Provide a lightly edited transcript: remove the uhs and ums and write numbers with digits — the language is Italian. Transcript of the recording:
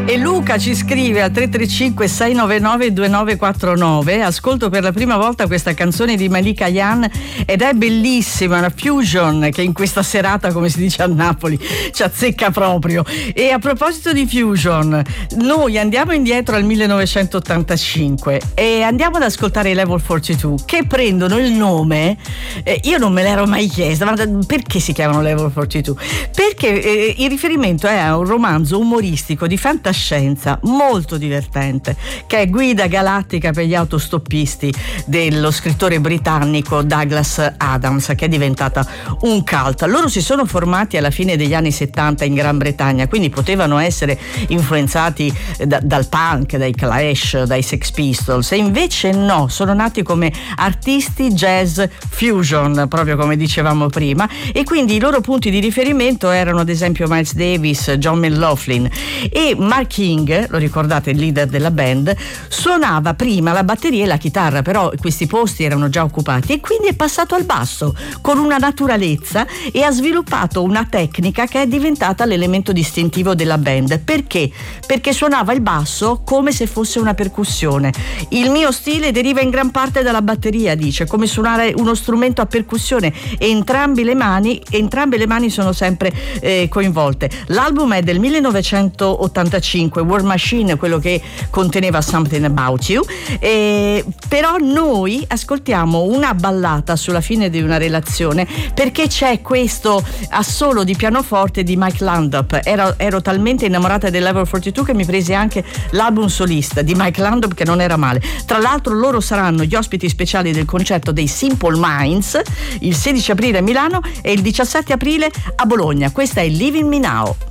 E Luca ci scrive al 335 699 2949: ascolto per la prima volta questa canzone di Malika Ayane ed è bellissima, una fusion che in questa serata, come si dice a Napoli, ci azzecca proprio. E a proposito di fusion, noi andiamo indietro al 1985 e andiamo ad ascoltare i Level 42, che prendono il nome, io non me l'ero mai chiesta, ma perché si chiamano Level 42? Perché il riferimento è a un romanzo umoristico di fantascienza molto divertente, che è Guida galattica per gli autostoppisti dello scrittore britannico Douglas Adams, che è diventata un cult. Loro si sono formati alla fine degli anni 70 in Gran Bretagna, quindi potevano essere influenzati dal punk, dai Clash, dai Sex Pistols, e invece no, sono nati come artisti jazz fusion, proprio come dicevamo prima, e quindi i loro punti di riferimento erano ad esempio Miles Davis, John McLaughlin, e Mark King, lo ricordate, il leader della band, suonava prima la batteria e la chitarra, però questi posti erano già occupati e quindi è passato al basso con una naturalezza e ha sviluppato una tecnica che è diventata l'elemento distintivo della band. Perché? Perché suonava il basso come se fosse una percussione. Il mio stile deriva in gran parte dalla batteria, dice, come suonare uno strumento a percussione, e entrambe le mani sono sempre coinvolte. L'album è del 1985, War Machine, quello che conteneva Something About You, però noi ascoltiamo una ballata sulla fine di una relazione, perché c'è questo assolo di pianoforte di Mike Landau. Ero talmente innamorata del Level 42 che mi presi anche l'album solista di Mike Landau, che non era male. Tra l'altro loro saranno gli ospiti speciali del concerto dei Simple Minds il 16 aprile a Milano e il 17 aprile a Bologna. Questa è Living Me Now.